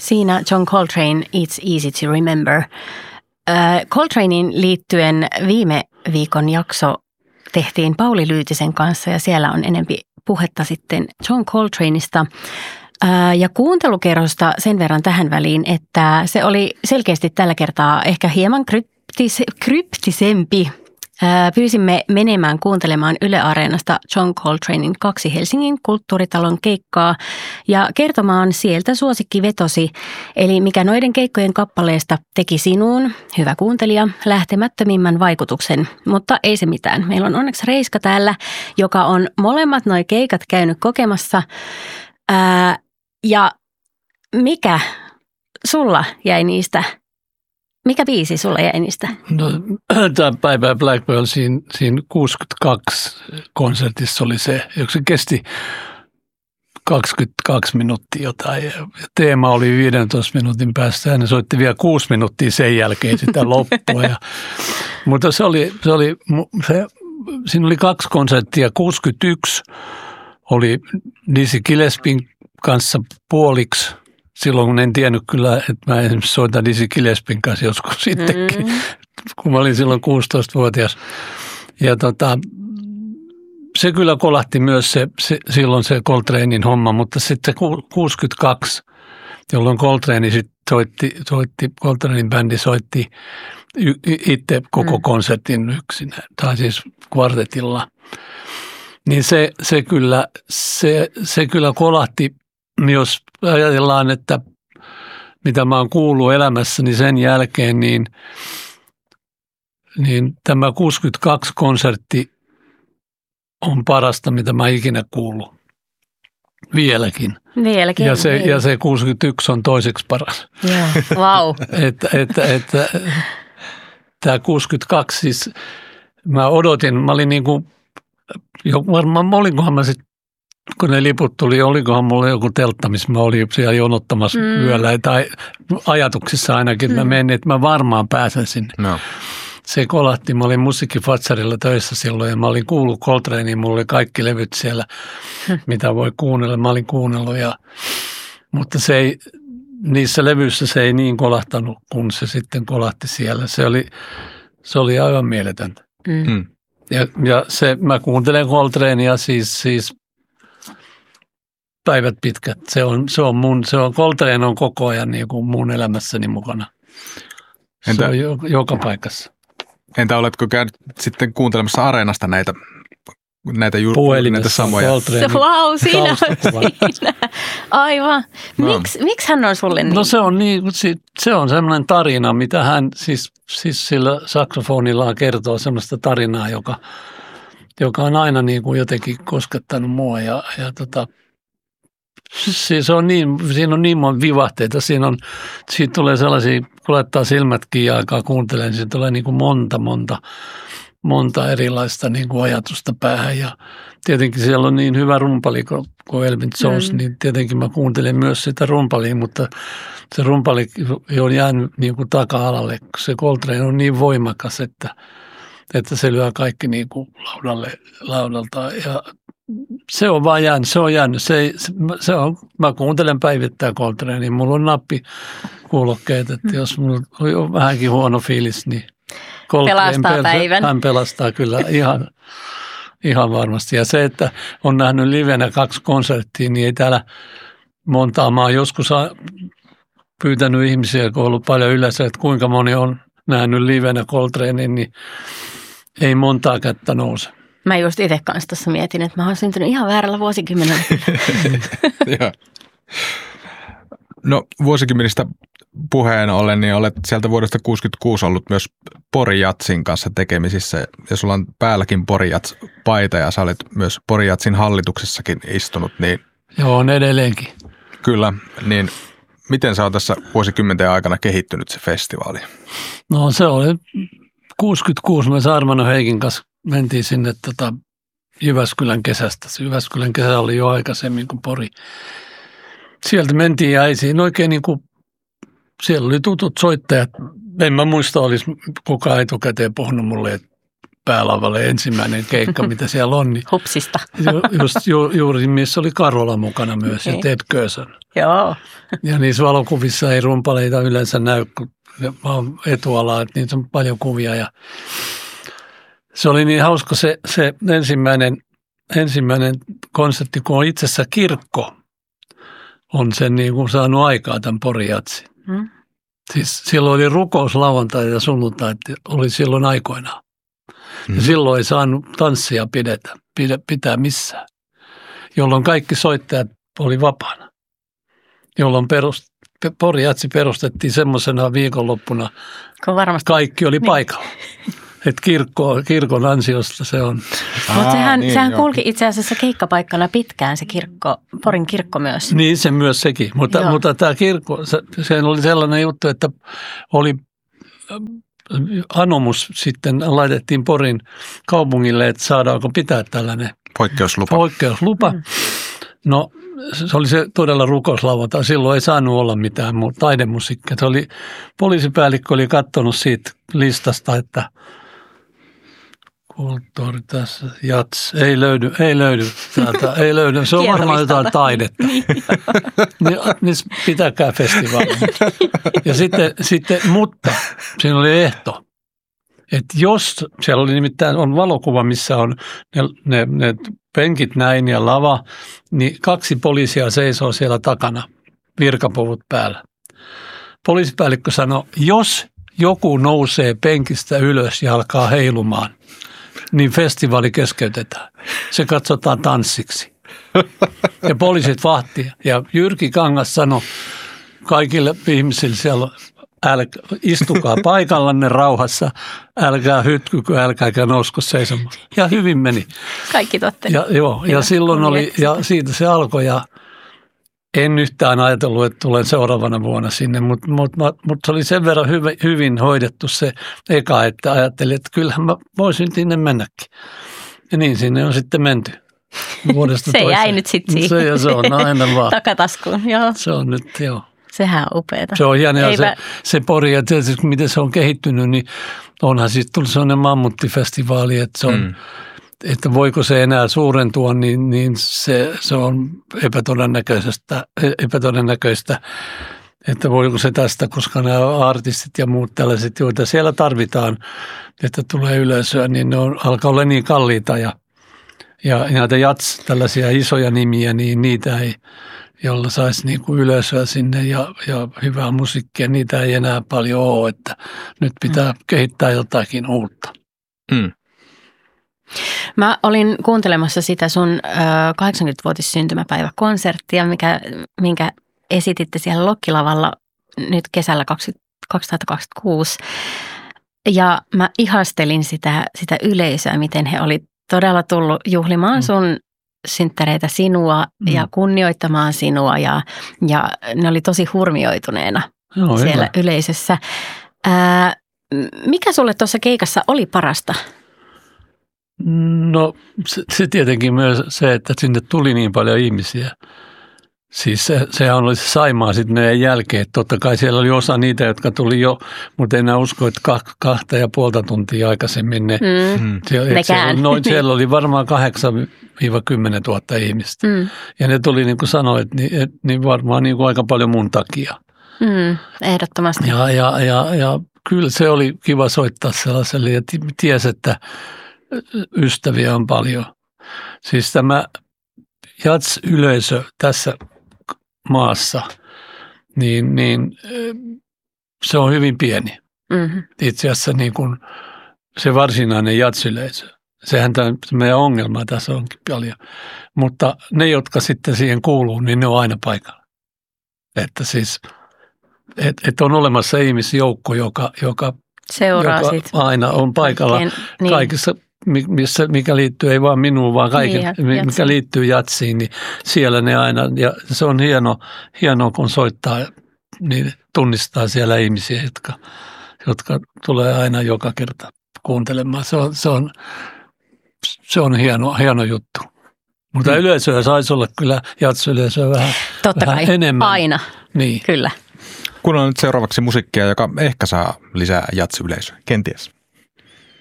siinä John Coltrane, It's Easy to Remember. Coltranein liittyen viime viikon jakso tehtiin Pauli Lyytisen kanssa ja siellä on enempi puhetta sitten John Coltraneista. Ja kuuntelukerrosta sen verran tähän väliin, että se oli selkeästi tällä kertaa ehkä hieman kryptisempi. Pyysimme menemään kuuntelemaan Yle Areenasta John Coltranein 2 Helsingin kulttuuritalon keikkaa ja kertomaan sieltä suosikkivetosi, eli mikä noiden keikkojen kappaleesta teki sinuun, hyvä kuuntelija, lähtemättömimmän vaikutuksen. Mutta ei se mitään. Meillä on onneksi Reiska täällä, joka on molemmat noi keikat käynyt kokemassa. Ja mikä sulla jäi niistä? Mikä biisi sulla jäi niistä? No, tämä päivä Blackbird siinä 62 konsertissa oli se, joka se kesti 22 minuuttia jotain. Ja teema oli 15 minuutin päästä ja ne soitti vielä 6 minuuttia sen jälkeen sitä loppua. Mutta siinä oli 2 konserttia. 61 oli Dizzy Gillespien kanssa puoliksi. Silloin kun en tiennyt kyllä, että mä esimerkiksi soitan Dizzy Gillespien kanssa joskus sittenkin, kun mä olin silloin 16-vuotias. Ja se kyllä kolahti myös silloin se Coltranein homma, mutta sitten 62, jolloin Coltrane Coltranein bändi soitti itse koko konsertin yksinään, tai siis kvartetilla. Niin se kyllä kolahti, jos ajatellaan, että mitä mä oon kuullut elämässäni sen jälkeen, niin tämä 62 konsertti on parasta, mitä mä ikinä kuullut. Vieläkin. Ja se 61 on toiseksi paras. Wow. että tämä 62 siis, mä olin niin kuin, varmaan olinkohan mä sitten, kun ne liput tuli, olikohan mulla joku teltta, missä mä olin siellä jonottamassa yöllä, tai ajatuksissa ainakin, että mä menin, että mä varmaan pääsen sinne. No. Se kolahti, mä olin musiikkifatsarilla töissä silloin ja mä olin kuullut Coltraneen, mulla oli kaikki levyt siellä, mitä voi kuunnella, mä olin kuunnellut, mutta niissä levyissä se ei niin kolahtanut, kun se sitten kolahti siellä. Se oli aivan mieletöntä. Ja mä kuuntelen Coltranea siis päivät pitkät. Coltrane on koko ajan niin kuin mun elämässäni mukana. Se on joka paikassa. Entä oletko käynyt sitten kuuntelemassa Areenasta näitä samoja? Wow, siinä. Aivan. No. Miksi hän on sulle niin? No se on semmoinen tarina, mitä hän siis sillä saksofonillaan kertoo, semmoista tarinaa, joka on aina niin kuin jotenkin koskettanut mua siis siinä on niin monta vivahteita. Siitä tulee sellaisia, kun laittaa silmätkin ja alkaa kuuntelemaan, niin siitä tulee niin kuin monta erilaista niin kuin ajatusta päähän. Ja tietenkin siellä on niin hyvä rumpali kuin Elvin Jones, niin tietenkin mä kuuntelen myös sitä rumpalia, mutta se rumpali on jäänyt niin kuin taka-alalle. Se Coltrane on niin voimakas, että se lyö kaikki niin kuin laudalta ja se on vaan jäänyt, se on jäänyt. Mä kuuntelen päivittäin Coltranea, niin mulla on nappikuulokkeet, että jos mulla on vähänkin huono fiilis, niin hän pelastaa kyllä ihan varmasti. Ja se, että on nähnyt livenä 2 konserttia, niin ei täällä montaa. Mä oon joskus pyytänyt ihmisiä, kun on ollut paljon yleensä, että kuinka moni on nähnyt livenä Coltranein, niin ei montaa kättä nouse. Mä just itse kanssa tässä mietin, että mä oon syntynyt ihan väärällä vuosikymmenellä. No vuosikymmenistä puheen ollen, niin olet sieltä vuodesta 1966 ollut myös Pori Jatsin kanssa tekemisissä. Ja sulla on päälläkin Pori Jats-paita ja sä olet myös Pori Jatsin hallituksessakin istunut. Niin, joo, on edelleenkin. Kyllä, niin miten sä oot tässä vuosikymmenten aikana kehittynyt se festivaali? No se oli 66, me Saarmano Heikin kanssa mentiin sinne Jyväskylän kesästä. Se Jyväskylän kesä oli jo aikaisemmin kuin Pori. Sieltä mentiin ja ei siinä oikein niin kuin, siellä oli tutut soittajat. En mä muista, olisi kukaan etukäteen puhunut mulle, että päälavalle ensimmäinen keikka, mitä siellä on. Niin Hupsista. Juuri missä oli Karola mukana myös ja Ted Curson. Joo. Ja niissä valokuvissa ei rumpaleita yleensä näy, vaan etualaa, että niitä on paljon kuvia. Ja se oli niin hauska se ensimmäinen konsertti, kun on itse asiassa kirkko on sen niin kuin saanut aikaa tämän Porijatsin. Siis silloin oli rukous lauantai ja sunnuntai, oli silloin aikoinaan. Ja silloin ei saanut tanssia pitää missään, jolloin kaikki soittajat oli vapaana. Jolloin Porijatsi perustettiin semmoisena viikonloppuna, kaikki oli paikalla. Että kirkon ansiosta se on. Mutta sehän kulki itse asiassa keikkapaikkana pitkään se kirkko, Porin kirkko myös. Niin se myös sekin, mutta tämä kirkko, se oli sellainen juttu, että oli anomus sitten laitettiin Porin kaupungille, että saadaanko pitää tällainen poikkeuslupa. No se oli se todella rukouslauantai. Silloin ei saanut olla mitään taidemusiikkia. Poliisipäällikkö oli katsonut siitä listasta, että kulttuuri tässä, jats, ei löydy täältä, ei löydy. Se on varmaan jotain taidetta. niin pitäkää festivaali. Ja sitten, mutta siinä oli ehto, että jos, siellä oli nimittäin on valokuva, missä on ne penkit näin ja lava, niin 2 poliisia seisoo siellä takana, virkapuvut päällä. Poliisipäällikkö sanoi, jos joku nousee penkistä ylös ja alkaa heilumaan, niin festivaali keskeytetään. Se katsotaan tanssiksi. Ja poliisit vahti. Ja Jyrki Kangas sanoi kaikille ihmisille siellä, istukaa paikallanne rauhassa, älkää hytkykö, älkääkä nousko seisomaan. Ja hyvin meni. Kaikki totteli. Ja silloin oli, ja siitä se alkoi, ja en yhtään ajatellut, että tulen seuraavana vuonna sinne, mutta se oli sen verran hyvin hoidettu se eka, että ajattelin, että kyllähän mä voisin sinne mennäkin. Ja niin sinne on sitten menty vuodesta se jäi nyt sitten siihen. Se on aina vaan. Takataskuun, joo. Se on nyt, joo. Sehän on upeata. Se on hieno, se Pori, ja tietysti miten se on kehittynyt, niin onhan siitä tullut sellainen mammuttifestivaali, että se on, että voiko se enää suurentua, niin se on epätodennäköistä, että voiko se tästä, koska nämä artistit ja muut tällaiset, joita siellä tarvitaan, että tulee yleisöä, niin ne alkaa olla niin kalliita ja näitä tällaisia isoja nimiä, niin niitä ei, jolla saisi niin kuin yleisöä sinne ja hyvää musiikkia, niitä ei enää paljon ole, että nyt pitää kehittää jotakin uutta. Mä olin kuuntelemassa sitä sun 80-vuotissyntymäpäiväkonserttia, minkä esititte siellä Lokkilavalla nyt kesällä 2026. Ja mä ihastelin sitä yleisöä, miten he oli todella tullut juhlimaan sun synttäreitä sinua ja kunnioittamaan sinua ja ne oli tosi hurmioituneena siellä yleisössä. Mikä sulle tuossa keikassa oli parasta? No se tietenkin myös se, että sinne tuli niin paljon ihmisiä. Siis sehän oli se Saimaa sitten meidän jälkeen. Totta kai siellä oli osa niitä, jotka tuli jo, mutta en usko, että 2,5 tuntia aikaisemmin siellä oli varmaan 8-10 000 ihmistä. Ja ne tuli, niin kuin sanoit, niin varmaan niin kuin aika paljon mun takia. Ehdottomasti. Ja kyllä se oli kiva soittaa sellaiselle ja tiesi, että ystäviä on paljon. Siis tämä jats-yleisö tässä maassa, niin se on hyvin pieni. Itse asiassa niin kuin se varsinainen jats-yleisö. Sehän tämä meidän ongelma tässä onkin paljon. Mutta ne, jotka sitten siihen kuuluu, niin ne on aina paikalla. Että siis, että on olemassa ihmisjoukko, joka aina on paikalla kaikissa, mikä liittyy ei vaan minuun, vaan mikä liittyy jatsiin, niin siellä ne aina, ja se on hienoa kun soittaa, niin tunnistaa siellä ihmisiä, jotka tulee aina joka kerta kuuntelemaan. Se on hieno juttu. Mutta yleisöä saisi olla kyllä jats-yleisöä vähän enemmän. Aina, niin. Kyllä. Kuunnellaan nyt seuraavaksi musiikkia, joka ehkä saa lisää jats-yleisöä, kenties.